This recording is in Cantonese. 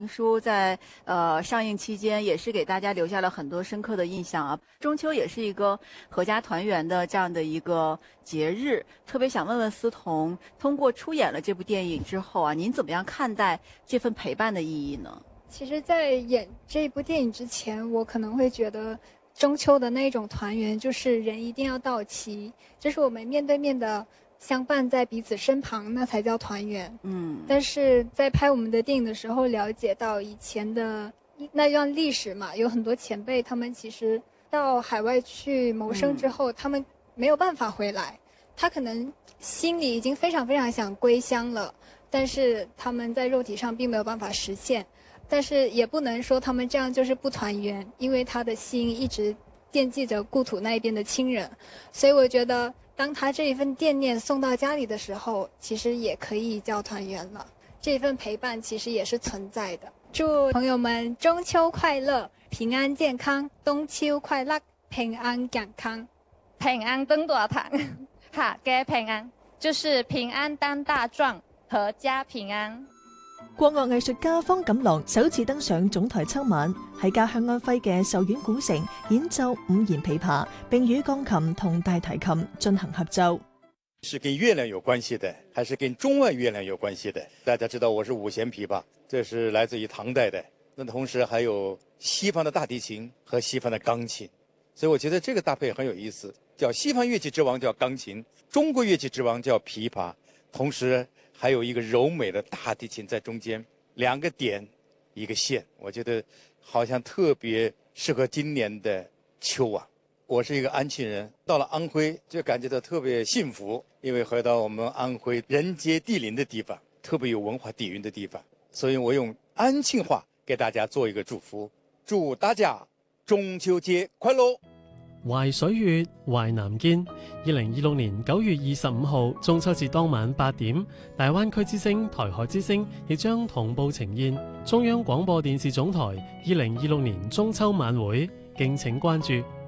书在上映期间也是给大家留下了很多深刻的印象啊。中秋也是一个阖家团圆的这样的一个节日，特别想问问思彤，通过出演了这部电影之后啊，您怎么样看待这份陪伴的意义呢？ 其实，在演这部电影之前，我可能会觉得中秋的那种团圆就是人一定要到齐，就是我们面对面的相伴在彼此身旁，那才叫团圆。但是在拍我们的电影的时候，了解到以前的那段历史嘛，有很多前辈他们其实到海外去谋生之后，他们没有办法回来，他可能心里已经非常非常想归乡了，但是他们在肉体上并没有办法实现。但是也不能说他们这样就是不团圆，因为他的心一直惦记着故土那一边的亲人，所以我觉得当他这一份惦念送到家里的时候，其实也可以叫团圆了。这一份陪伴其實也是存在的。祝朋友們中秋快樂，平安健康，冬秋快樂，平安健康， 平安登大堂，哈嘅平安，就是平安當大壯，闔家平安。 國樂藝術家方錦郎首次登上總台秋晚，喺家鄉安徽嘅壽縣古城演奏五弦琵琶，並與鋼琴同大提琴進行合奏。 是跟月亮有關係的，還是跟中外月亮有關係的？大家知道我是五弦琵琶，這是來自於唐代的。那同時還有西方的大提琴和西方的鋼琴，所以我覺得這個搭配很有意思。叫西方樂器之王叫鋼琴，中國樂器之王叫琵琶，同時還有一個柔美的大提琴在中間，兩個點一個線，我覺得好像特別適合今年的秋啊。我是一個安慶人，到了安徽就感覺到特別幸福，因為回到我們安徽人傑地靈的地方，特別有文化底蘊的地方，所以我用安慶話給大家做一個祝福，祝大家中秋節快樂。 淮水月，淮南堅。2026年9月25號中秋節當晚8點，大灣區之聲、台海之聲亦將同步呈現中央廣播電視總台2026年中秋晚會，敬請關注。